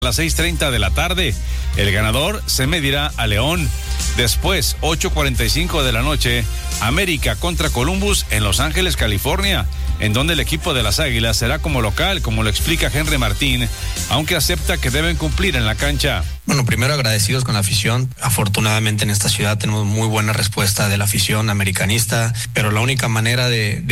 a las 6:30 de la tarde. El ganador se medirá a León. Después, 8:45 de la noche, América contra Columbus en Los Ángeles, California, en donde el equipo de las Águilas será como local, como lo explica Henry Martín, aunque acepta que deben cumplir en la cancha. Bueno, primero agradecidos con la afición. Afortunadamente en esta ciudad tenemos muy buena respuesta de la afición americanista, pero la única manera de